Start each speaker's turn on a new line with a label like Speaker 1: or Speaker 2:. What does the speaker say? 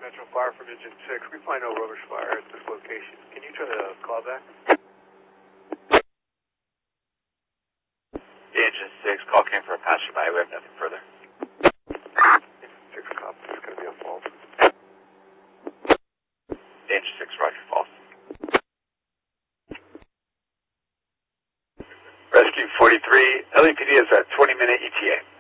Speaker 1: Metro Fire from Engine 6. We find no rubbish fire at this location. Can you try to call back?
Speaker 2: Engine 6, call came for a passerby. We have nothing further.
Speaker 1: Engine 6 cop, this is going to be a false.
Speaker 2: Engine 6, roger, false. Rescue 43, LAPD is at 20-minute ETA.